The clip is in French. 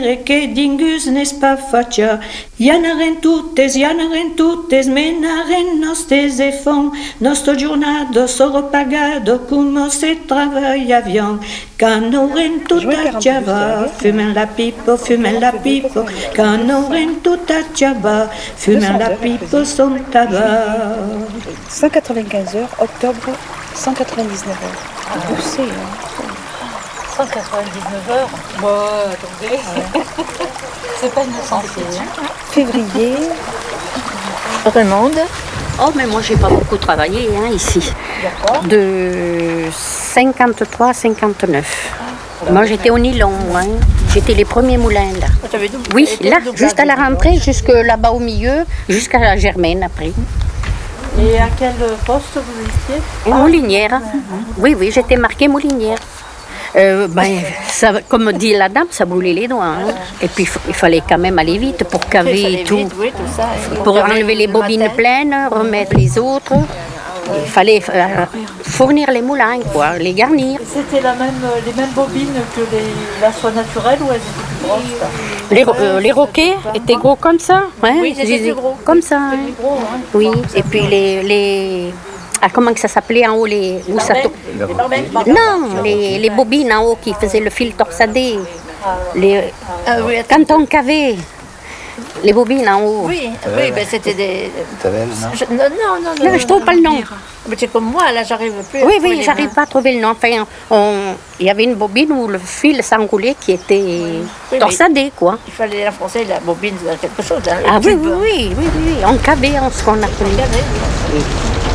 Che dingus ne spaffacia, ianaren tuttes, menaren nostes e fon, nostro giornado solo pagado, como se travaillavion, canoren tutta Java, fumen la pipo, canoren tutta Java, fumen la pipo son tabac. 195 heures, octobre, 199 heures. Poussé, hein. 199 heures. Bon, attendez. Ouais. C'est pas une santé. Février. Remonde. Oh, mais moi, j'ai pas beaucoup travaillé ici. D'accord. De 53 à 59. Moi, j'étais au nylon. J'étais les premiers moulins, là. Oui, là, juste à la rentrée, jusque là-bas au milieu, jusqu'à la Germaine, après. Et à quel poste vous étiez? Moulinière. Oui, j'étais marquée moulinière. Ça, comme dit la dame, ça brûlait les doigts. Et puis il fallait quand même aller vite pour caver tout. Vite, oui, tout ça. Pour enlever les bobines pleines, remettre les autres. Il fallait fournir les moulins, quoi, les garnir. C'était les mêmes bobines que la soie naturelle ou elles étaient plus grosses? Les roquets étaient gros comme ça. Oui, ils étaient plus gros. Comme ça. Gros, oui, et puis les comment que ça s'appelait en haut où ça Non, les bobines en haut qui faisaient le fil torsadé. Quand on cavait, les bobines en haut. Oui, c'était des... Non, je trouve pas le nom. Mais c'est comme moi, là, j'arrive plus. Oui, j'arrive pas à trouver le nom. Enfin, il y avait une bobine où le fil s'enroulait qui était torsadé, quoi. Il fallait enfoncer la bobine dans quelque chose. Oui, on cavait en ce qu'on appelait.